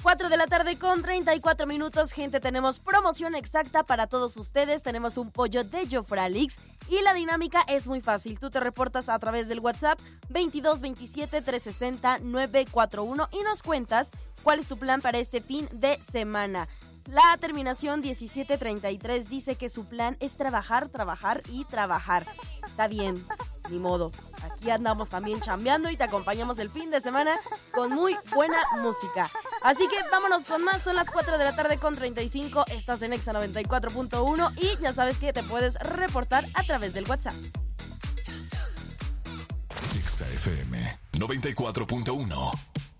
4 de la tarde con 34 minutos, gente, tenemos promoción exacta para todos ustedes, tenemos un pollo de Jofralix y la dinámica es muy fácil, tú te reportas a través del WhatsApp 22 27 360 941 y nos cuentas cuál es tu plan para este fin de semana. La terminación 1733 dice que su plan es trabajar, trabajar y trabajar. Está bien, ni modo. Aquí andamos también chambeando y te acompañamos el fin de semana con muy buena música. Así que vámonos con más, son las 4 de la tarde con 35, estás en Exa 94.1 y ya sabes que te puedes reportar a través del WhatsApp. Exa FM 94.1.